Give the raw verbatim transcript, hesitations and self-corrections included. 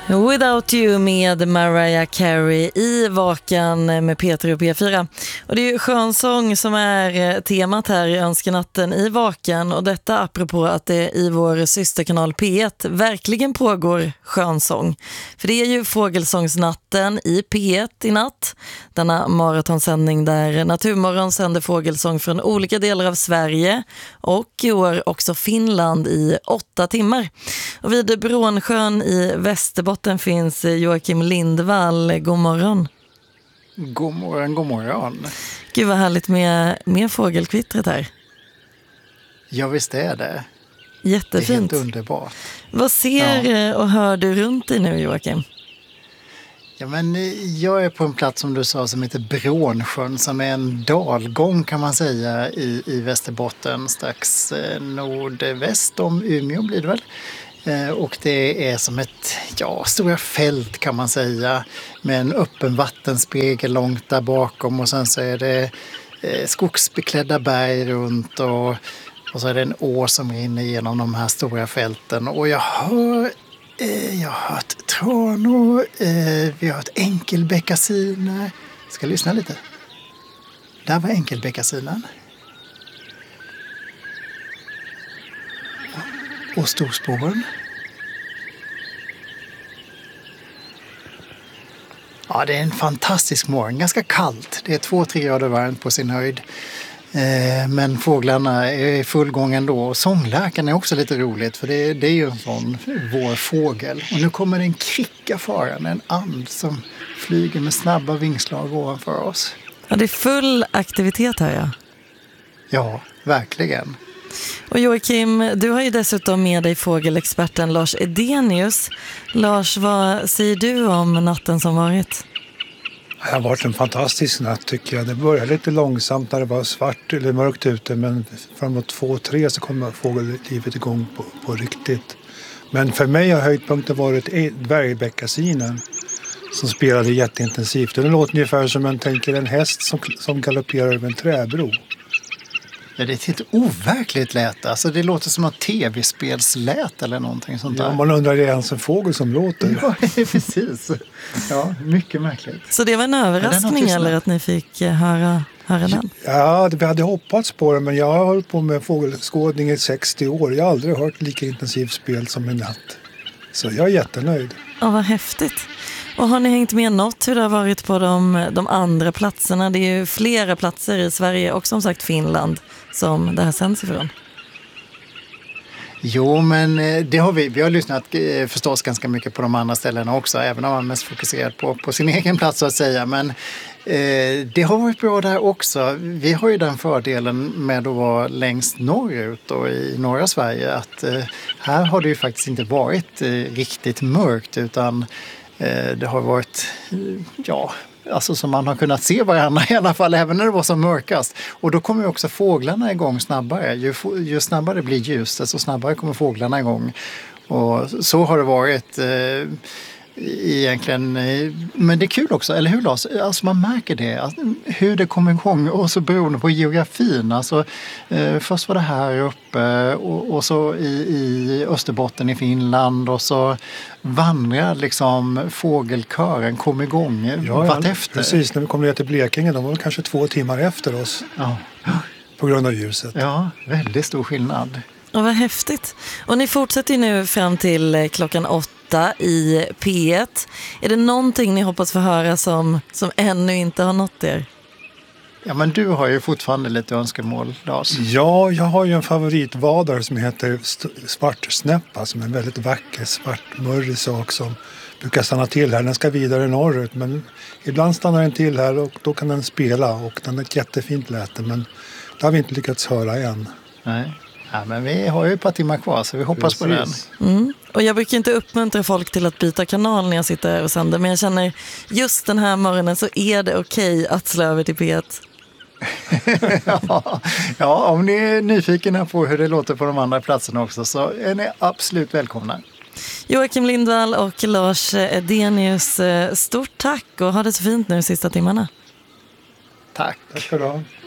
Without You med Mariah Carey i Vakan med Peter och P fyra. Och det är ju skönsång som är temat här i Önskenatten i Vakan, och detta apropå att det i vår systerkanal P ett verkligen pågår skönsång. För det är ju Fågelsångsnatten i P ett i natt, denna maratonsändning där Naturmorgon sänder fågelsång från olika delar av Sverige och i år också Finland i åtta timmar. Och vid Brånsjön i Västerbotten finns Joakim Lindvall. God morgon. God morgon, god morgon. Gud vad härligt med, med fågelkvittret här. Ja, visst är det. Jättefint. Det är helt underbart. Vad ser ja. och hör du runt dig nu, Joakim? Ja, men jag är på en plats som du sa som heter Brånsjön, som är en dalgång kan man säga i, i Västerbotten, strax eh, nordväst om Umeå blir det väl. Eh, och det är som ett ja, stora fält kan man säga, med en öppen vattenspegel långt där bakom, och sen så är det eh, skogsbeklädda berg runt, och, och så är det en å som rinner genom de här stora fälten, och jag hör eh, jag har hört tranor, eh, vi har hört enkelbeckasiner. Ska lyssna lite. Där var enkelbeckasinen. Och storspåren. Ja, det är en fantastisk morgon. Ganska kallt. Det är två, tre grader varmt på sin höjd. Eh, men fåglarna är i full gång ändå. Och sångläkaren är också lite roligt, för det, det är ju en sån vår fågel. Och nu kommer det en kricka farande, en and som flyger med snabba vingslag ovanför oss. Ja, det är full aktivitet här, ja. Ja, verkligen. Och Joakim, du har ju dessutom med dig fågelexperten Lars Edenius. Lars, vad säger du om natten som varit? Det har varit en fantastisk natt tycker jag. Det började lite långsamt när det var svart eller mörkt ute, men framåt två, tre så kommer fågellivet igång på, på riktigt. Men för mig har höjdpunkten varit dvärgbäckasinen som spelade jätteintensivt. Det låter ungefär som man tänker en häst som, som galopperar över en träbro. Ja, det är ett helt overkligt läte. Alltså det låter som ett tv-spelslät eller någonting sånt där. Ja, man undrar, det är ens en fågel som låter. Ja, precis. Ja, mycket märkligt. Så det var en överraskning ja, eller att ni fick höra, höra den? Ja, vi hade hoppats på det, men jag har hållit på med fågelskådning i sextio år. Jag har aldrig hört lika intensivt spel som en natt. Så jag är jättenöjd. Ja, vad häftigt. Och har ni hängt med något hur det har varit på de, de andra platserna? Det är ju flera platser i Sverige och som sagt Finland som det här sänds ifrån. Jo, men det har vi. Vi har lyssnat förstås ganska mycket på de andra ställena också, även om man mest fokuserat på, på sin egen plats så att säga. Men eh, det har varit bra där också. Vi har ju den fördelen med att vara längst norrut och i norra Sverige att eh, här har det ju faktiskt inte varit eh, riktigt mörkt, utan eh, det har varit, ja... Alltså som man har kunnat se varandra i alla fall, även när det var som mörkast. Och då kommer ju också fåglarna igång snabbare. Ju, ju snabbare blir ljuset, desto snabbare kommer fåglarna igång. Och så har det varit eh, egentligen. Men det är kul också, eller hur Lars? Alltså man märker det, alltså, hur det kommer igång. Och så beroende på geografin. Alltså, eh, först var det här uppe och, och så i, i Österbotten i Finland. Och så vandrar liksom fågelkören, kom igång ja, vart efter. Precis, när vi kom ner till Blekinge, de var kanske två timmar efter oss. Ja. På grund av ljuset. Ja, väldigt stor skillnad. Och vad häftigt. Och ni fortsätter nu fram till klockan åtta i P ett. Är det någonting ni hoppas få höra som, som ännu inte har nått er? Ja, men du har ju fortfarande lite önskemål, Lars. Ja, jag har ju en favoritvadare som heter svartsnäppa, som är en väldigt vacker svartmörrig sak som brukar stanna till här. Den ska vidare norrut, men ibland stannar den till här och då kan den spela, och den är ett jättefint läte, men det har vi inte lyckats höra än. Nej. Ja, men vi har ju ett par timmar kvar, så vi hoppas Precis. på den. Mm. Och jag brukar inte uppmuntra folk till att byta kanal när jag sitter här och sänder, men jag känner just den här morgonen så är det okej att slå över till P ett. ja, ja, om ni är nyfikna på hur det låter på de andra platserna också, så är ni absolut välkomna. Joakim Lindvall och Lars Edenius, stort tack och ha det så fint nu de sista timmarna. Tack. Tack för det.